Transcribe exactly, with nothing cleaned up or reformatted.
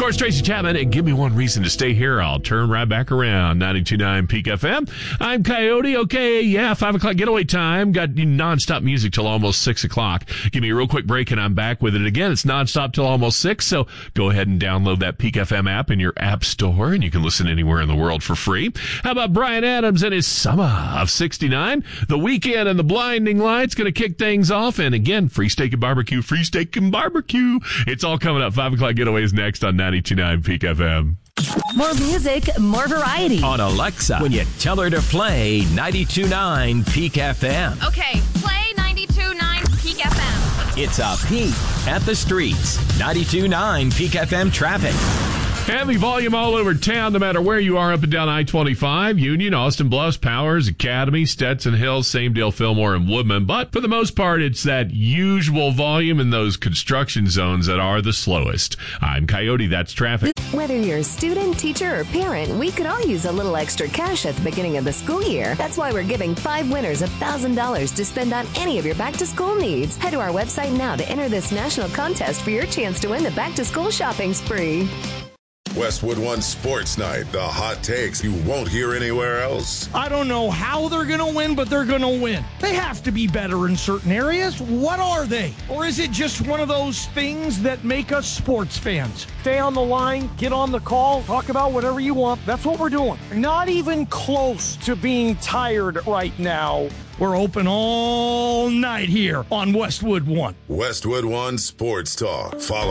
course, Tracy Chapman, and give me one reason to stay here. I'll turn right back around. ninety-two point nine Peak F M. I'm Coyote. Okay, yeah, five o'clock getaway time. Got nonstop music till almost six o'clock. Give me a real quick break, and I'm back with it again. It's nonstop till almost six, so go ahead and download that Peak F M app in your app store, and you can listen anywhere in the world for free. How about Bryan Adams and his Summer of sixty-nine? The Weekend and the Blinding Lights going to kick things off, and again, free steak and barbecue, free steak and barbecue. It's all coming up. five o'clock getaways next on ninety-two point nine Peak F M. More music, more variety. On Alexa, when you tell her to play ninety-two point nine Peak F M. Okay, play ninety-two point nine Peak F M. It's a peek at the streets. ninety-two point nine Peak F M traffic. Heavy volume all over town, no matter where you are up and down I twenty-five, Union, Austin Bluffs, Powers, Academy, Stetson Hills, same deal, Fillmore, and Woodman. But for the most part, it's that usual volume in those construction zones that are the slowest. I'm Coyote, that's traffic. Whether you're a student, teacher, or parent, we could all use a little extra cash at the beginning of the school year. That's why we're giving five winners one thousand dollars to spend on any of your back-to-school needs. Head to our website now to enter this national contest for your chance to win the back-to-school shopping spree. Westwood One Sports Night, the hot takes you won't hear anywhere else. I don't know how they're going to win, but they're going to win. They have to be better in certain areas. What are they? Or is it just one of those things that make us sports fans? Stay on the line, get on the call, talk about whatever you want. That's what we're doing. Not even close to being tired right now. We're open all night here on Westwood One. Westwood One Sports Talk. Follow